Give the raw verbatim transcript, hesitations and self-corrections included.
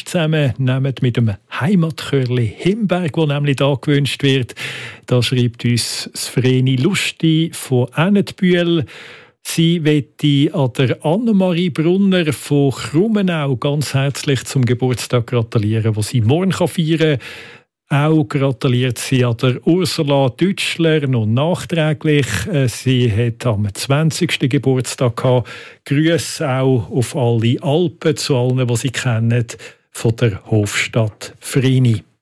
zusammen nehmen mit dem Heimatchörli Himberg, wo nämlich da gewünscht wird. Da schreibt uns das Vreni Lusti von Ennetbühl. Sie möchte an der Annemarie Brunner von Krummenau ganz herzlich zum Geburtstag gratulieren, wo sie morgen feiern kann. Auch gratuliert sie an der Ursula Dütschler noch nachträglich. Sie hat am zwanzigsten Geburtstag gehabt. Grüße auch auf alle Alpen, zu allen, die sie kennen, von der Hofstadt Vreni.